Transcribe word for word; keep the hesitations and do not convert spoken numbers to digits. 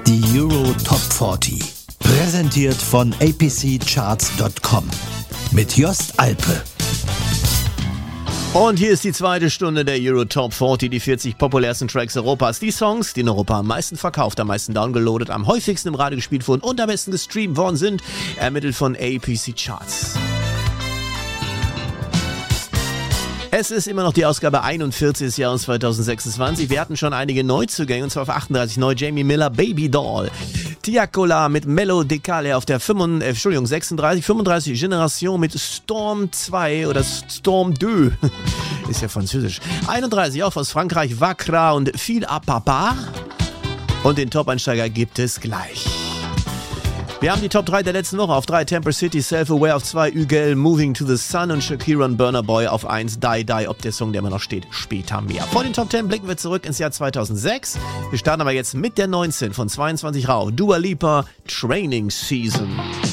Die Euro Top vierzig. Präsentiert von a p c charts punkt com. Mit Jost Alpe. Und hier ist die zweite Stunde der Euro Top vierzig, die vierzig populärsten Tracks Europas. Die Songs, die in Europa am meisten verkauft, am meisten downgeloadet, am häufigsten im Radio gespielt wurden und am besten gestreamt worden sind, ermittelt von A P C Charts. Es ist immer noch die Ausgabe einundvierzig des Jahres zweitausendsechsundzwanzig. Wir hatten schon einige Neuzugänge, und zwar auf achtunddreißig neu Jamie Miller, Baby Doll. Tiakola mit Mello Decale auf der fünfunddreißig, äh, Entschuldigung, sechsunddreißig, fünfunddreißig Generation mit Storm zwei oder Storm deux. Ist ja französisch. einunddreißig auch aus Frankreich, Vakra und Fil à Papa. Und den Top-Einsteiger gibt es gleich. Wir haben die Top drei der letzten Woche. Auf drei Temper City, Self-Aware, auf zwei Ügel, Moving to the Sun und Shakira und Burna Boy auf eins, Die Die, ob der Song, der immer noch steht, später mehr. Vor den Top zehn blicken wir zurück ins Jahr zweitausendsechs. Wir starten aber jetzt mit der neunzehn von zweiundzwanzig rauf. Dua Lipa, Training Season.